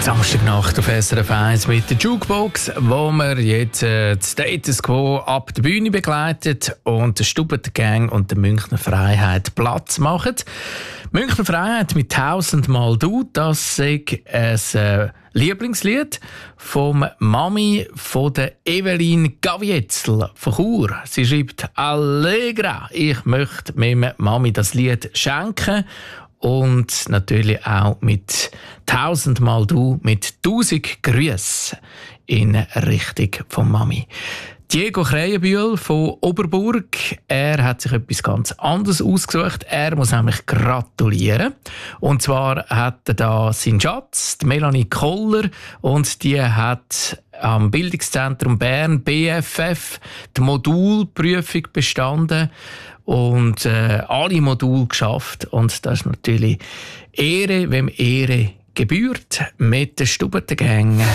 Samstagnacht auf SRF 1 mit der Jukebox, wo wir jetzt das Status Quo ab der Bühne begleitet und der Stubberter Gang und der Münchner Freiheit Platz machen. Münchner Freiheit mit 1000 Mal Du, das ist ein Lieblingslied vom Mami von der Evelyn Gavietzel von Chur. Sie schreibt: Allegra, ich möchte meiner Mami das Lied schenken. Und natürlich auch mit 1000 Mal Du, mit 1000 Grüßen in Richtung von Mami. Diego Krähenbühl von Oberburg, er hat sich etwas ganz anderes ausgesucht. Er muss nämlich gratulieren. Und zwar hat er da seinen Schatz, die Melanie Koller, und die hat am Bildungszentrum Bern BFF die Modulprüfung bestanden und alle Module geschafft. Und das ist natürlich Ehre, wem Ehre gebührt, mit der Stubberter Gang.